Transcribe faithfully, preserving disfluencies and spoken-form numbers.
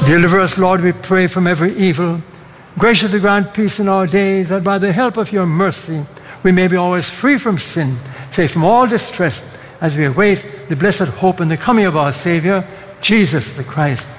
Deliver us, Lord, we pray, from every evil. Graciously grant peace in our days, that by the help of your mercy we may be always free from sin, safe from all distress, as we await the blessed hope and the coming of our Savior, Jesus the Christ.